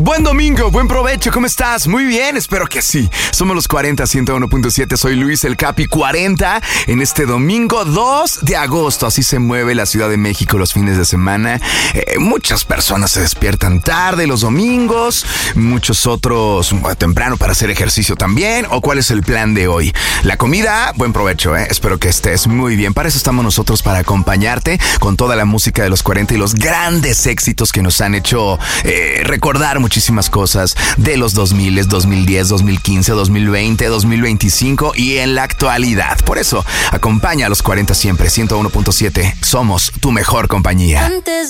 Buen domingo, buen provecho, ¿cómo estás? Muy bien, espero que sí. Somos los 40, 101.7, soy Luis el Capi 40 en este domingo 2 de agosto. Así se mueve la Ciudad de México los fines de semana. Muchas personas se despiertan tarde los domingos, muchos otros temprano para hacer ejercicio también. ¿O cuál es el plan de hoy? La comida, buen provecho, espero que estés muy bien. Para eso estamos nosotros, para acompañarte con toda la música de los 40 y los grandes éxitos que nos han hecho recordar muchísimas cosas de los 2000, 2010, 2015, 2020, 2025 y en la actualidad. Por eso, acompaña a los 40 siempre, 101.7. Somos tu mejor compañía.